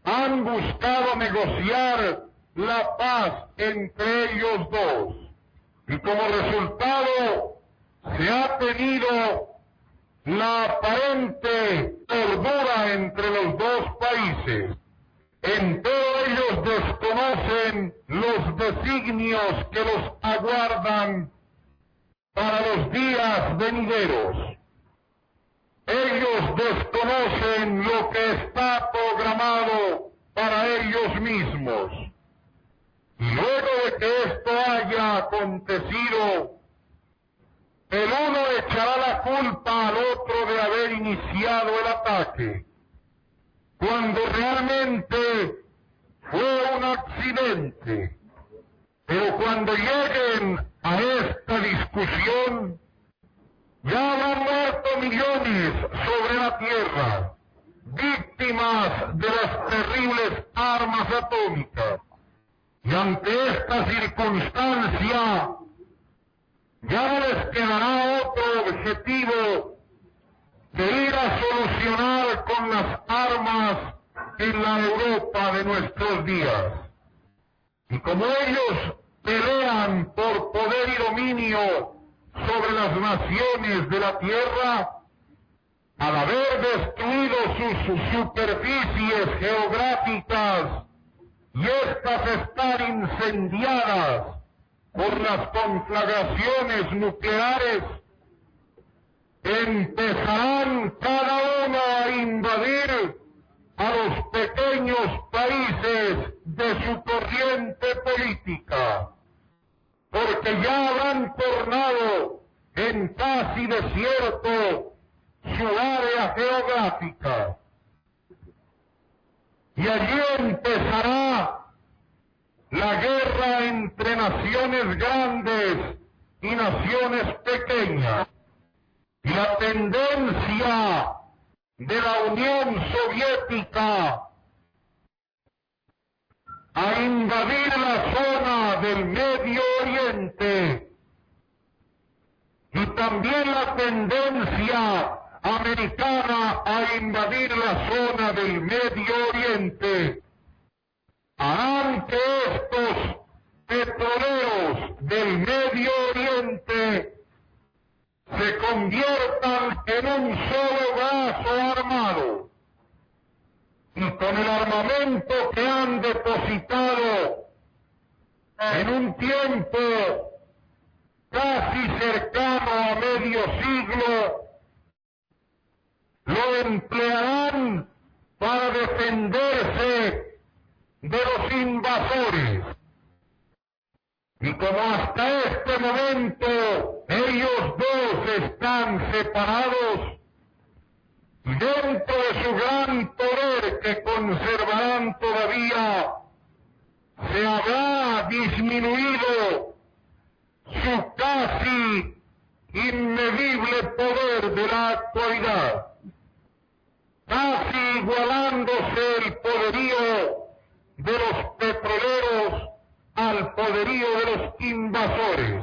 han buscado negociar la paz entre ellos dos. Y como resultado se ha tenido la aparente cordura entre los dos países. En todo ellos desconocen los designios que los aguardan para los días venideros. Ellos desconocen lo que está programado para ellos mismos. Y luego de que esto haya acontecido, el uno echará la culpa al otro de haber iniciado el ataque, cuando realmente fue un accidente. Pero cuando lleguen a esta discusión, ya habrán muerto millones sobre la tierra, víctimas de las terribles armas atómicas. Y ante esta circunstancia, ya no les quedará otro objetivo que ir a solucionar con las armas en la Europa de nuestros días. Y como ellos pelean por poder y dominio sobre las naciones de la tierra, al haber destruido sus superficies geográficas, y estas están incendiadas por las conflagraciones nucleares, empezarán cada uno a invadir a los pequeños países de su corriente política, porque ya habrán tornado en casi desierto su área geográfica. Y allí empezará la guerra entre naciones grandes y naciones pequeñas. Y la tendencia de la Unión Soviética a invadir la zona del Medio Oriente, y también la tendencia americana a invadir la zona del Medio Oriente, harán que estos petroleros del Medio Oriente se conviertan en un solo brazo armado, y con el armamento que han depositado en un tiempo casi cercano a medio siglo, lo emplearán para defenderse de los invasores. Y como hasta este momento ellos dos están separados, dentro de su gran poder que conservarán todavía, se habrá disminuido su casi inmedible poder de la actualidad, casi igualándose el poderío de los petroleros al poderío de los invasores.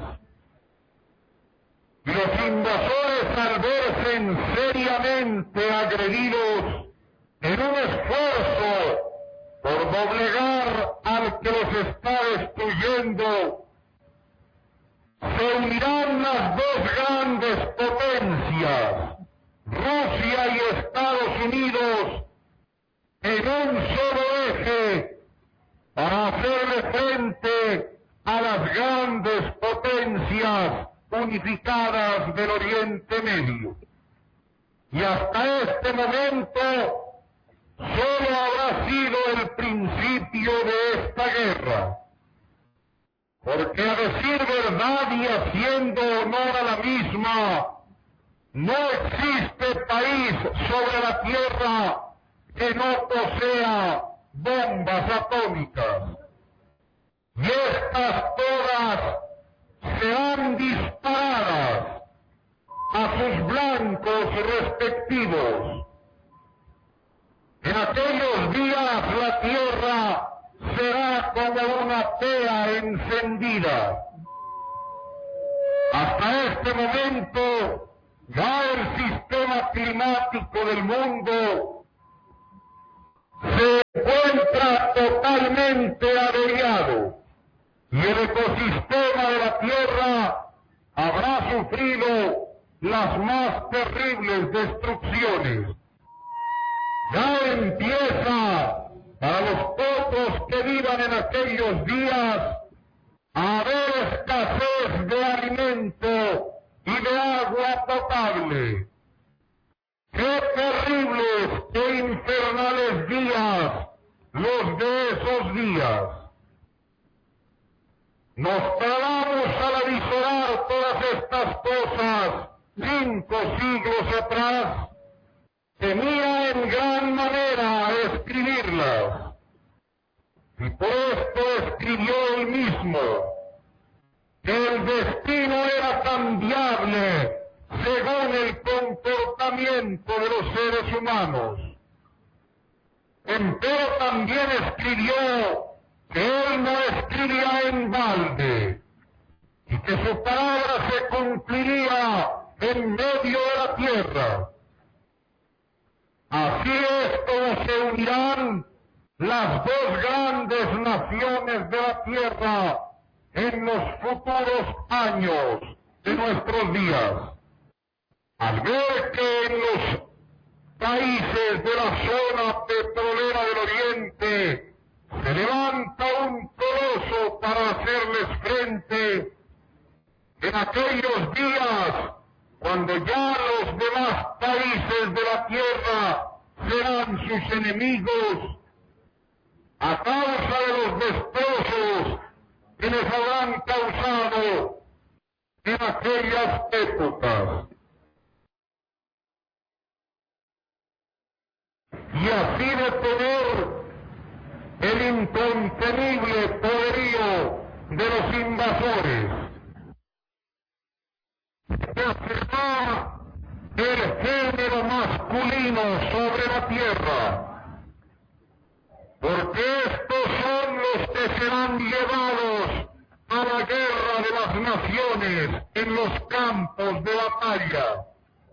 Y los invasores, al verse seriamente agredidos en un esfuerzo por doblegar al que los está destruyendo, se unirán las dos grandes potencias, Rusia y Estados Unidos, en un solo eje para hacerle frente a las grandes potencias unificadas del Oriente Medio. Y hasta este momento solo habrá sido el principio de esta guerra, porque a decir verdad y haciendo honor a la misma, no existe país sobre la tierra que no posea bombas atómicas. Y estas todas serán disparadas a sus blancos respectivos. En aquellos días la tierra será como una tea encendida. Hasta este momento, ya el sistema climático del mundo se encuentra encuentra totalmente averiado y el ecosistema de la Tierra habrá sufrido las más terribles destrucciones. Ya empieza, para los pocos que vivan en aquellos días, a haber escasez de alimento y de agua potable. ¡Qué terribles e infernales días los de esos días! Nos trasladamos al avisorar todas estas cosas 5 siglos atrás. Tenía en gran manera escribirlas. Y por esto escribió él mismo que el destino era cambiable según el comportamiento de los seres humanos. Empero también escribió que él no escribía en balde y que su palabra se cumpliría en medio de la tierra. Así es como se unirán las dos grandes naciones de la tierra en los futuros años de nuestros días. Al ver que en los países de la zona petrolera del Oriente se levanta un coloso para hacerles frente, en aquellos días, cuando ya los demás países de la tierra serán sus enemigos, a causa de los destrozos que les habrán causado en aquellas épocas. Y así de tener el incontenible poderío de los invasores, que afirma el género masculino sobre la tierra, porque estos son los que serán llevados a la guerra de las naciones en los campos de batalla,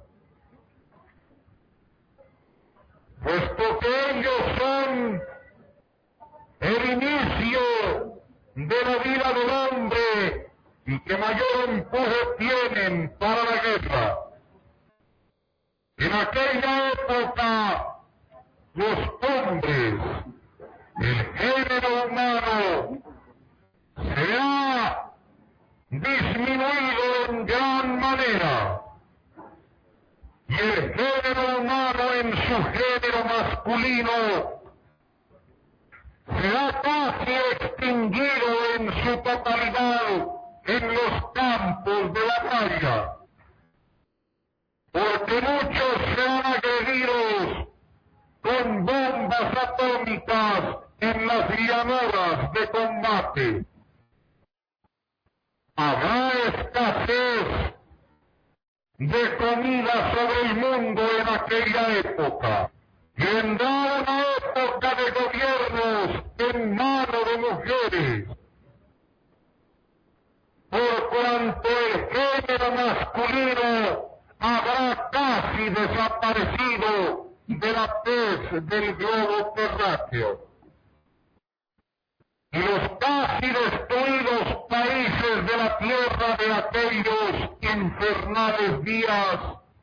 puesto que ellos son el inicio de la vida del hombre y que mayor empuje tienen para la guerra. En aquella época, los hombres, el género humano, se ha disminuido en gran manera, y el género humano en su género masculino se ha casi extinguido en su totalidad en los campos de batalla, porque muchos serán agredidos con bombas atómicas en las llanuras de combate. Habrá escasez de comida sobre el mundo en aquella época. Vendrá una época de gobiernos en manos de mujeres, por cuanto el género masculino habrá casi desaparecido de la faz del globo terráqueo. Y los casi destruidos países de la tierra de aquellos infernales días,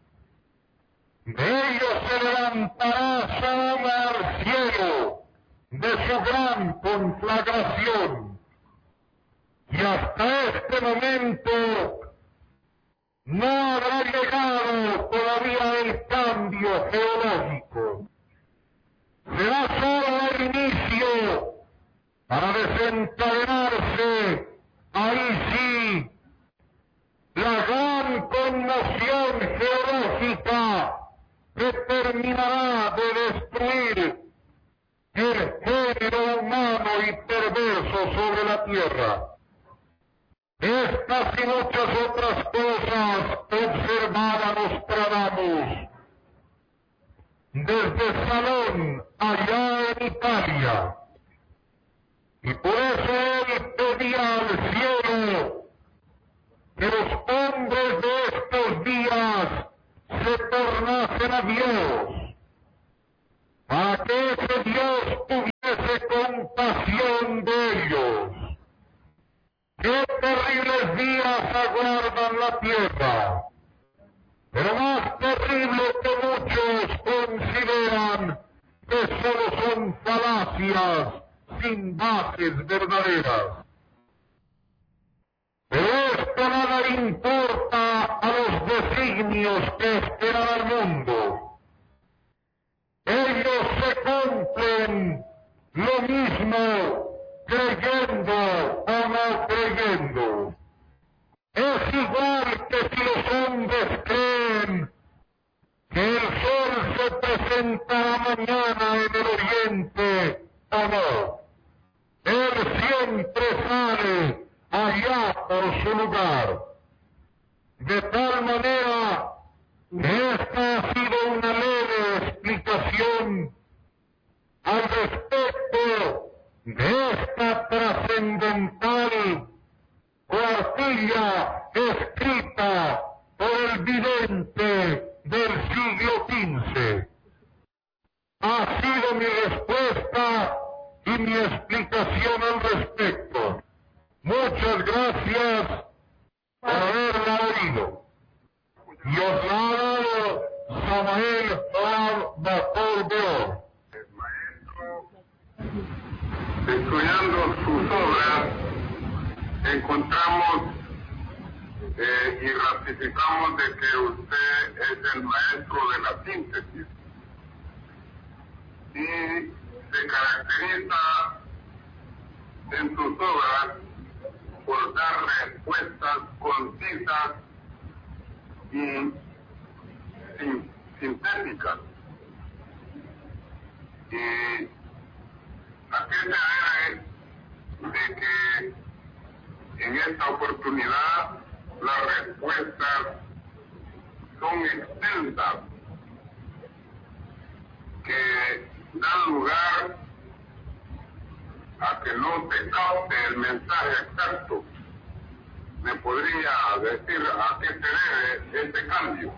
de ellos se levantará Sodoma al cielo de su gran conflagración. Y hasta este momento no habrá llegado todavía el cambio geológico. Será solo el inicio para desencadenarse, ahí sí, la gran conmoción geológica que terminará de destruir el género humano y perverso sobre la tierra. Estas y muchas otras cosas observaba Nostradamus desde Salón, allá en Italia. Y por eso él pedía al cielo que los hombres de estos días se tornasen a Dios, para que ese Dios tuviese aguardan la tierra. Pero más terrible que muchos consideran que solo son falacias sin bases verdaderas. Pero esto nada le importa a los designios que esperan al mundo. Ellos se cumplen lo mismo creyendo o no creyendo. Es igual que si los hombres creen que el sol se presentará mañana en el oriente o no. Él siempre sale allá por su lugar. De tal manera que esta ha sido una leve explicación al respecto de esta trascendental cuartilla escrita por el vidente del siglo XV. Ha sido mi respuesta y mi explicación al respecto. Muchas gracias por haberla oído. Y os la ha dado Samael Bator. El maestro, estudiando sus obras, encontramos y ratificamos de que usted es el maestro de la síntesis y se caracteriza en sus obras por dar respuestas concisas y sintéticas. ¿Y a qué se debe de que en esta oportunidad las respuestas son extensas, que dan lugar a que no se capte el mensaje exacto? ¿Me podría decir a qué se debe este cambio?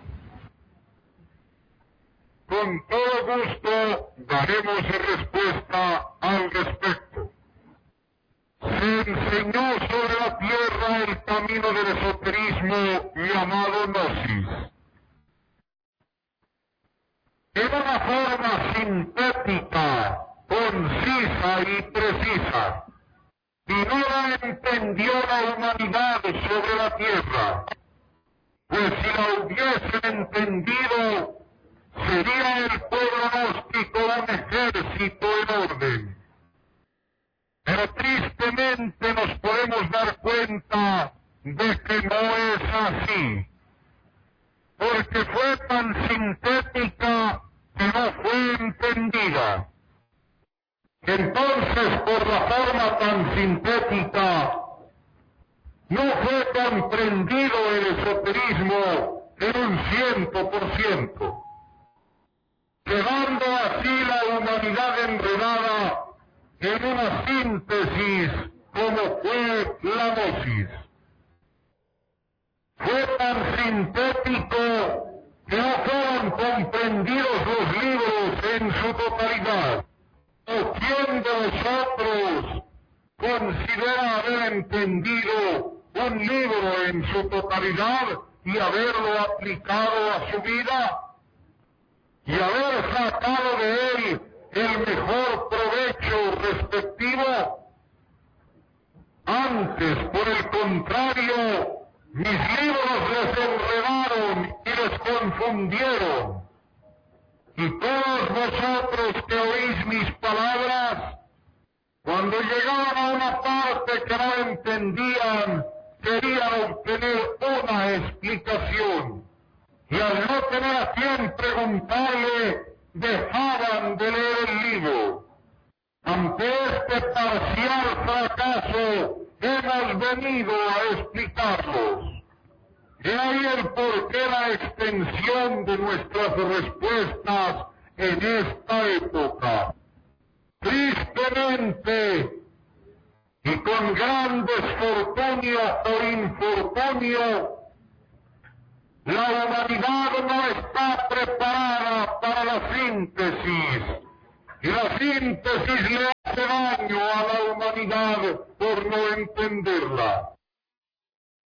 Con todo gusto daremos respuesta al respecto. Se enseñó sobre la tierra el camino del esoterismo llamado Gnosis. En una forma sintética, concisa y precisa, y no la entendió la humanidad sobre la tierra, pues si la hubiesen entendido, sería el pueblo gnóstico un ejército en orden. Pero tristemente nos podemos dar cuenta de que no es así, porque fue tan sintética que no fue entendida. Entonces, por la forma tan sintética, no fue comprendido el esoterismo en un 100%, quedando así la humanidad enredada en una síntesis como fue la Gnosis. Fue tan sintético que no fueron comprendidos los libros en su totalidad. ¿O quién de nosotros considera haber entendido un libro en su totalidad y haberlo aplicado a su vida y haber sacado de él el mejor provecho respectivo? Antes, por el contrario, mis libros les enredaron y les confundieron. Y todos vosotros que oís mis palabras, cuando llegaban a una parte que no entendían, querían obtener una explicación. Y al no tener a quien preguntarle, dejaban de leer el libro. Ante este parcial fracaso, hemos venido a explicarlos. De ahí el porqué la extensión de nuestras respuestas en esta época. Tristemente, y con gran desfortunio o infortunio, la humanidad no está preparada para la síntesis, y la síntesis le hace daño a la humanidad por no entenderla.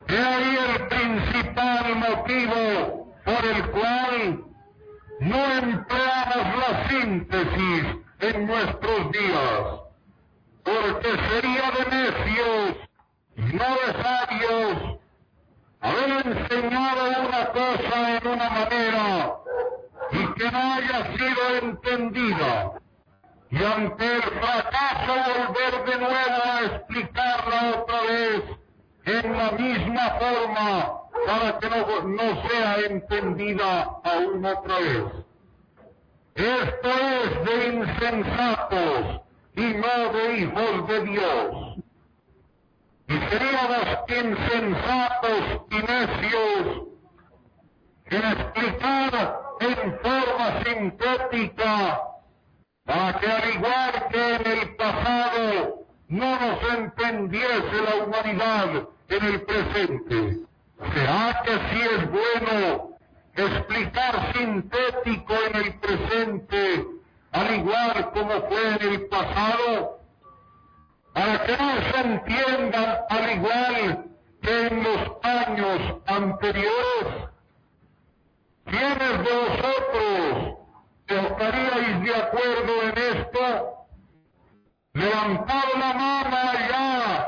He ahí el principal motivo por el cual no empleamos la síntesis en nuestros días, porque sería de necios y no de sabios haber enseñado una cosa en una manera y que no haya sido entendida, y ante el fracaso volver de nuevo a explicarla otra vez en la misma forma para que no sea entendida aún otra vez. Esto es de insensatos y no de hijos de Dios. Y seríamos insensatos y necios en explicar en forma sintética para que, al igual que en el pasado, no nos entendiese la humanidad en el presente. ¿Será que sí es bueno explicar sintético en el presente, al igual como fue en el pasado, para que no se entiendan al igual que en los años anteriores? ¿Quiénes de vosotros estaríais de acuerdo en esto? Levantad la mano allá,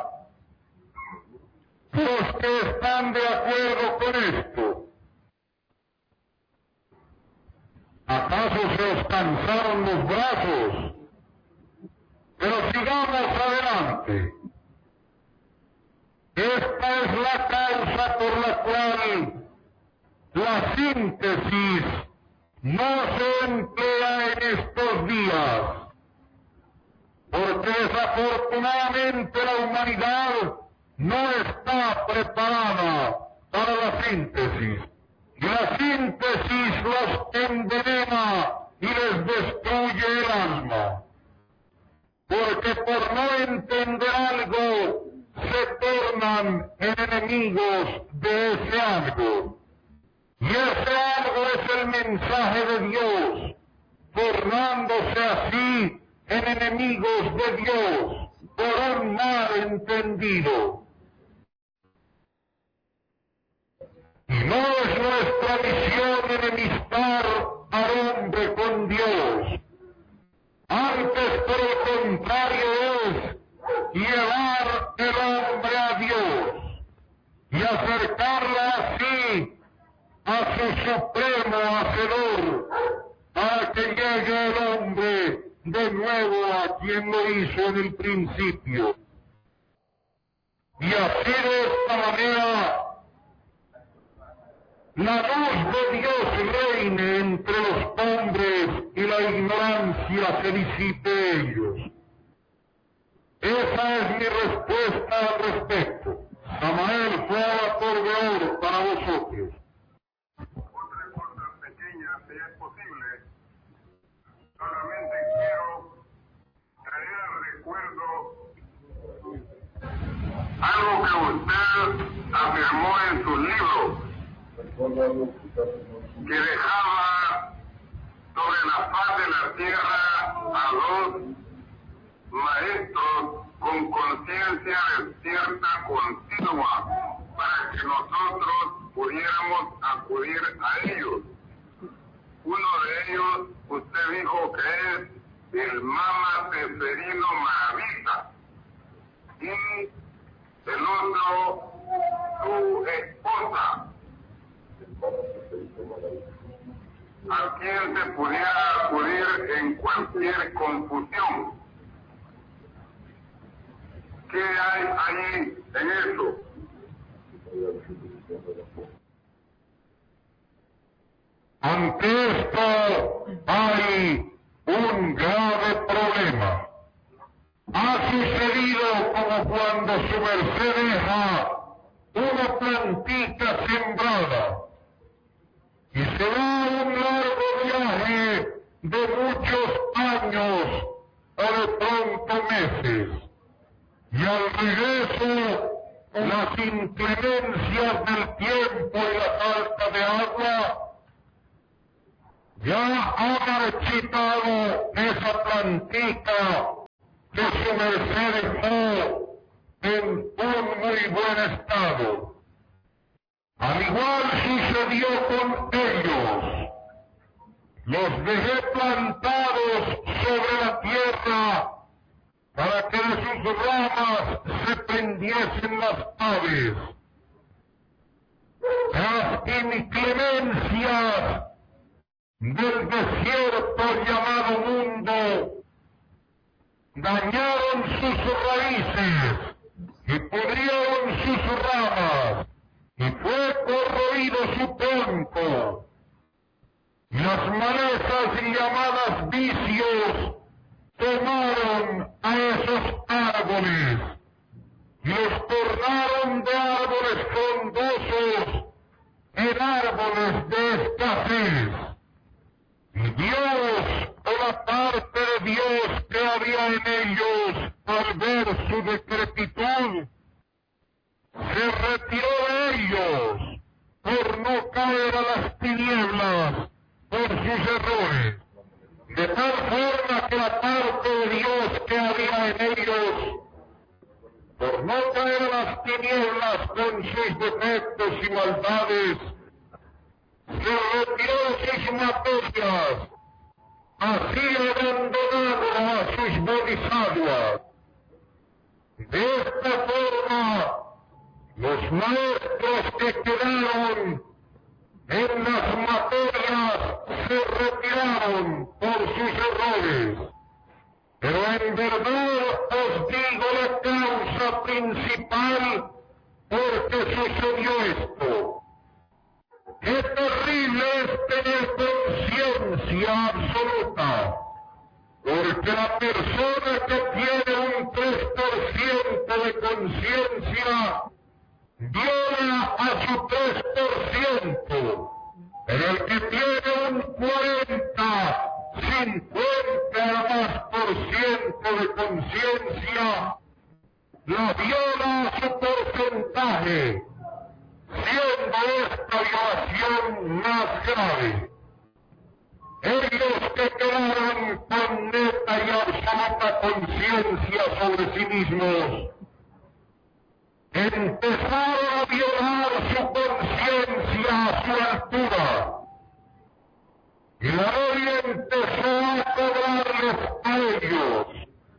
los que están de acuerdo con esto. ¿Acaso se os cansaron los brazos? Pero sigamos adelante. Esta es la causa por la cual la síntesis no se emplea en estos días, porque desafortunadamente la humanidad no está preparada para la síntesis. Y la síntesis los envenena y les destruye el alma, porque por no entender algo se tornan en enemigos de ese algo. Y ese algo es el mensaje de Dios, tornándose así en enemigos de Dios por un mal entendido. Y no es nuestra misión enemistar al hombre con Dios. Antes, por el contrario, es llevar el hombre a Dios y acercarlo así a su supremo Hacedor, para que llegue el hombre de nuevo a quien lo hizo en el principio. Y así, de esta manera, la luz de Dios reine entre los hombres y la ignorancia se disipe de ellos. Esa es mi respuesta al respecto. Samael fue orador de oro para vosotros. Otra cosa pequeña, si es posible, solamente quiero traer al recuerdo algo que usted afirmó en sus libros, que dejaba sobre la faz de la tierra a dos maestros con conciencia despierta continua para que nosotros pudiéramos acudir a ellos. Uno de ellos, usted dijo que es el Mama Seferino Maravita, y el otro, su esposa, a quien se pudiera acudir en cualquier confusión. ¿Qué hay ahí en eso? Ante esto hay un grave problema. Ha sucedido como cuando su merced deja una plantita sembrada y se va un largo viaje de muchos años o de pronto meses, y al regreso las inclemencias del tiempo y la falta de agua ya ha marchitado esa plantita que su merced dejó en un muy buen estado. Al igual sucedió con ellos. Los dejé plantados sobre la tierra para que de sus ramas se prendiesen las aves. Las inclemencias del desierto llamado mundo dañaron sus raíces y pudrieron sus ramas y fue corroído su tronco. Y las malezas llamadas vicios tomaron a esos árboles y los tornaron de árboles frondosos en árboles de escasez. Y Dios, o la parte de Dios que había en ellos, al ver su decrepitud, se retiró de ellos por no caer a las tinieblas por sus errores. De tal forma que la parte de Dios que había en ellos, por no caer a las tinieblas con sus defectos y maldades, se retiró de sus materias, así abandonando a sus bodhisattvas. De esta forma, los maestros que quedaron en las materias se retiraron por sus errores. Pero en verdad os digo la causa principal por qué sucedió esto. Qué terrible es tener conciencia absoluta, porque la persona que tiene un 3% de conciencia viola a su 3%, pero el que tiene un 40, 50 más por ciento de conciencia, la viola a su porcentaje, siendo esta violación más grave. Ellos que quedaron con neta y absoluta conciencia sobre sí mismos, empezaron a violar su conciencia a su altura, y la ley empezó a cobrarles a ellos.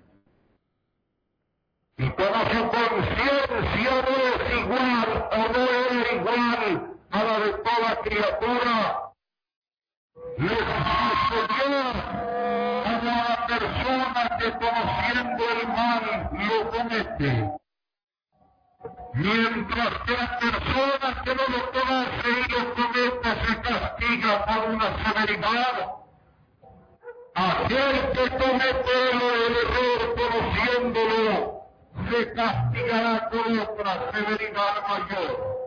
Y como su conciencia no es igual o no era igual a la de toda criatura, les sucedió como a la persona que conociendo el mal lo comete. Mientras que la persona que no lo conoce y lo comete se castiga por una severidad, aquel que comete el error conociéndolo se castigará con otra severidad mayor.